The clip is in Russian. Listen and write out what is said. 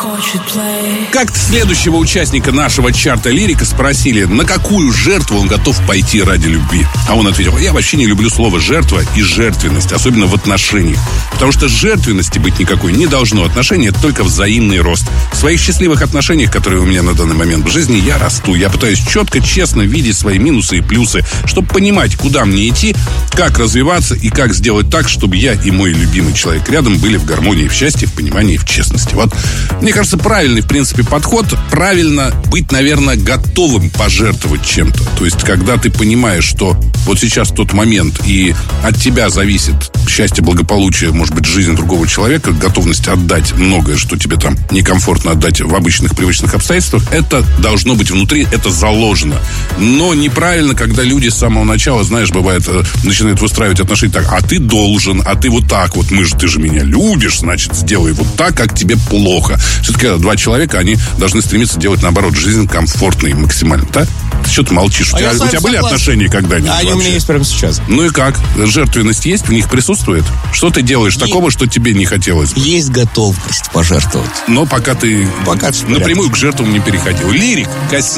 Как-то следующего участника нашего чарта лирика спросили, на какую жертву он готов пойти ради любви. А он ответил: я вообще не люблю слово «жертва» и «жертвенность», особенно в отношениях. Потому что жертвенности быть никакой не должно. Отношения — это только взаимный рост. В своих счастливых отношениях, которые у меня на данный момент в жизни, я расту. Я пытаюсь четко, честно видеть свои минусы и плюсы, чтобы понимать, куда мне идти, как развиваться и как сделать так, чтобы я и мой любимый человек рядом были в гармонии, в счастье, в понимании, в честности. Вот, мне кажется, правильный, в принципе, подход. Правильно быть, наверное, готовым пожертвовать чем-то. То есть, когда ты понимаешь, что вот сейчас тот момент, и от тебя зависит счастье, благополучие, может быть, жизнь другого человека, готовность отдать многое, что тебе там некомфортно отдать в обычных, привычных обстоятельствах, это должно быть внутри, это заложено. Но неправильно, когда люди с самого начала, знаешь, бывает, начинают выстраивать отношения так: а ты должен, а ты вот так вот, ты же меня любишь, значит, сделай вот так, как тебе плохо. Все-таки два человека, они должны стремиться делать, наоборот, жизнь комфортной максимально, да? Ты что ты молчишь? У тебя были отношения когда-нибудь? Они у меня есть прямо сейчас. Ну и как? Жертвенность есть? В них присутствует? Что ты делаешь такого, что тебе не хотелось бы? Есть готовность пожертвовать. Но пока ты напрямую к жертвам не переходил. Лирик,